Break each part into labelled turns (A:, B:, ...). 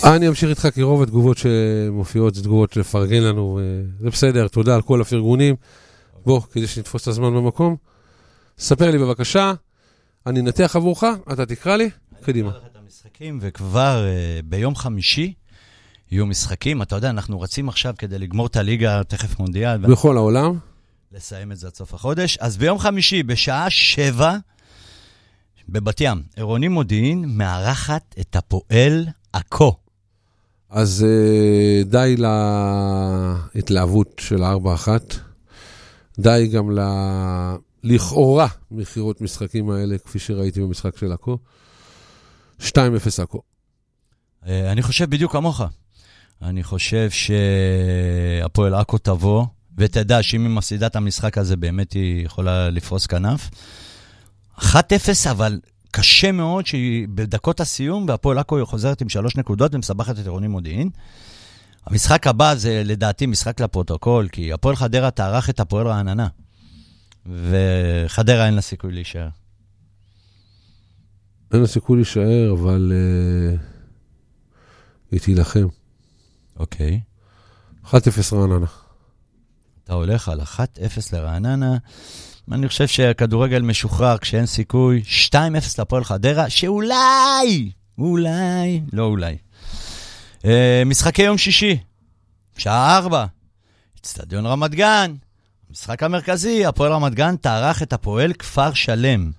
A: אני אמשיך איתך כי רוב התגובות שמופיעות זה תגובות לפרגן לנו, זה בסדר, תודה על כל הפרגונים. בוא, כדי שנתפוס את הזמן במקום. ספר לי בבקשה, אני נתח עבורך, אתה תקרא לי, קדימה.
B: אני אקרא לך את המשחקים, וכבר ביום חמישי יהיו משחקים. אתה יודע, אנחנו רצים עכשיו כדי לגמור את הליגה, תכף מונדיאל.
A: בכל העולם.
B: לסיים את זה עד סוף החודש. אז ביום חמישי, בשעה 7, בבת ים, עירוני מודיעין מארחת את הפועל עכו.
A: אז די להתלהבות של 4-1, די גם לכאורה מחירות משחקים האלה, כפי שראיתי במשחק של עכו. 2-0 עכו.
B: אני חושב בדיוק כמוך. אני חושב שהפועל עכו תבוא, ותדע שאם היא מפסידה את המשחק הזה, באמת היא יכולה לפרוס כנף. 1-0, אבל קשה מאוד שהיא בדקות הסיום, והפועל עכו חוזרת עם 3 נקודות, ומסבכת את עירוני מודיעין. המשחק הבא זה לדעתי משחק לפרוטוקול, כי הפועל חדרה תארח את הפועל רעננה. וחדרה אין לה סיכוי להישאר.
A: אין לה סיכוי להישאר, אבל היא תילחם.
B: אוקיי.
A: 1-0 רעננה.
B: אתה הולך על 1-0 לרעננה. אני חושב שהכדורגל משוחרר כשאין סיכוי. 2-0 לפועל חדרה, שאולי, לא אולי. משחקי יום שישי, שעה 4, אצטדיון רמת גן. המשחק המרכזי, הפועל רמת גן תארח את הפועל כפר שלם.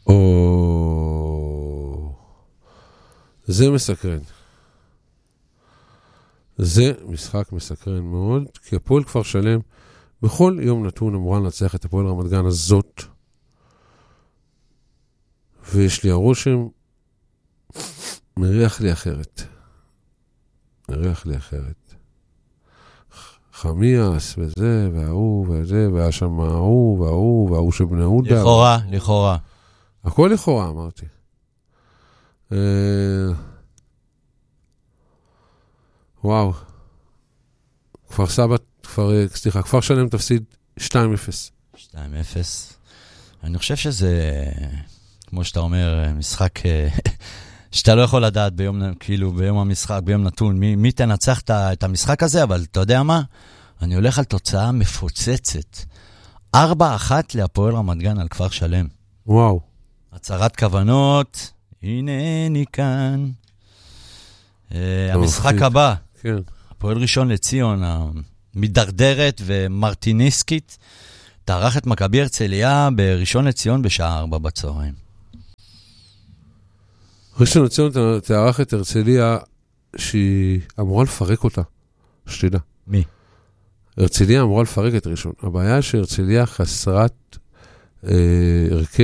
A: זה מסקרן. זה משחק מסקרן מאוד, כי הפועל כפר שלם בכל יום נתון אמורה לנצח את הפועל רמת גן הזאת. ויש לי הרושם, מריח לי אחרת. חמיאס וזה, והוא וזה, והיה שם ההוא, וההוא שבני יהודה.
B: לכאורה.
A: הכל לכאורה, אמרתי. וואו. כפר שלם תפסיד 2-0.
B: 2-0. אני חושב שזה, כמו שאתה אומר, משחק שאתה לא יכול לדעת ביום המשחק, ביום נתון, מי תנצח את המשחק הזה, אבל אתה יודע מה? אני הולך על תוצאה מפוצצת. 4-1 להפועל רמת גן על כפר שלם.
A: וואו.
B: הצהרת כוונות, הנה אני כאן. המשחק הבא.
A: כן.
B: הפועל ראשון לציון, המדרדרת ומרטיניסקית, תארח את מכבי הרצליה בראשון לציון בשעה 4 בצהריים.
A: ראשון לציון תארח את הרצליה שהיא אמורה לפרק אותה, שתדע.
B: מי?
A: הרצליה אמורה לפרק את ראשון. הבעיה שהרצליה חסרת הרכב